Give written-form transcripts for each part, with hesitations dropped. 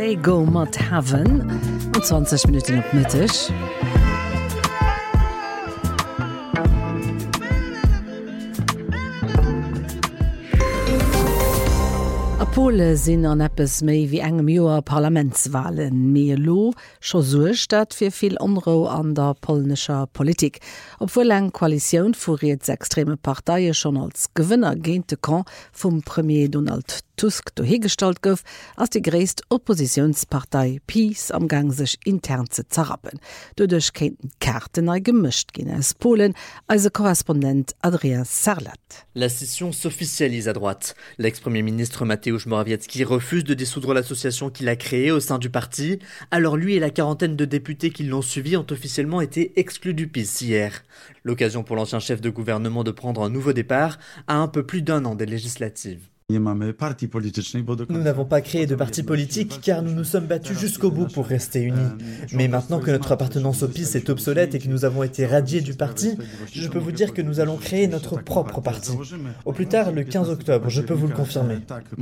Say Go mat Haven und 20 Minuten op Mittech. Pole sinn an Appppes méi wie engem Joer Parlamentswahlen mé lo scho suestat fir vill Onro an der polnescher Politik. Obwohl eng Koalioun furiert extreme Parteiie schon als Gewënner géint de Kan vum Premier Donald Tusk dohegestalt gouf, ass die gréist Oppositionspartei PiS am gang sech intern ze zerrappen. Dodech kéinten Karten ei gemischt ginn aus Polen, als Korrespondent Adrien Sarlat. La scission s'officialise à droite. L'ex-premier ministre Mateusz Morawiecki refuse de dissoudre l'association qu'il a créée au sein du parti. Alors lui et la quarantaine de députés qui l'ont suivi ont officiellement été exclus du PiS hier. L'occasion pour l'ancien chef de gouvernement de prendre un nouveau départ à un peu plus d'un an des législatives. Nous n'avons pas créé de parti politique car nous nous sommes battus jusqu'au bout pour rester unis. Mais maintenant que notre appartenance au PiS est obsolète et que nous avons été radiés du parti, je peux vous dire que nous allons créer notre propre parti. Au plus tard, le 15 octobre, je peux vous le confirmer.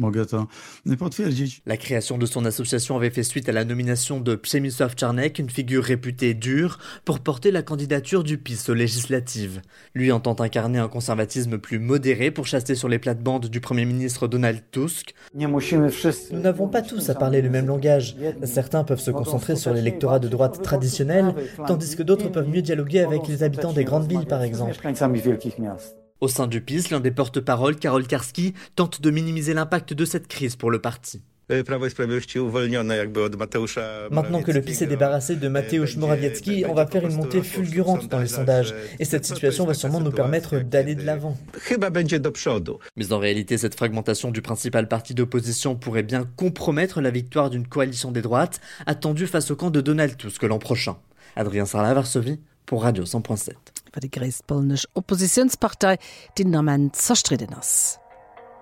La création de son association avait fait suite à la nomination de Przemysław Czarnek, une figure réputée dure, pour porter la candidature du PiS aux législatives. Lui entend incarner un conservatisme plus modéré pour chasser sur les plates-bandes du Premier ministre Donald Tusk. Nous n'avons pas tous à parler le même langage. Certains peuvent se concentrer sur l'électorat de droite traditionnel, tandis que d'autres peuvent mieux dialoguer avec les habitants des grandes villes, par exemple. Au sein du PiS, l'un des porte-parole, Karol Karski, tente de minimiser l'impact de cette crise pour le parti. Maintenant que le PiS est débarrassé de Mateusz Morawiecki, on va faire une montée fulgurante dans les sondages. Et cette situation va sûrement nous permettre d'aller de l'avant. Mais en réalité, cette fragmentation du principal parti d'opposition pourrait bien compromettre la victoire d'une coalition des droites attendue face au camp de Donald Tusk l'an prochain. Adrien Sarlat, Varsovie, pour Radio 100.7. War die gréist polnesch Oppositionspartei, die Namen zerstritten ass.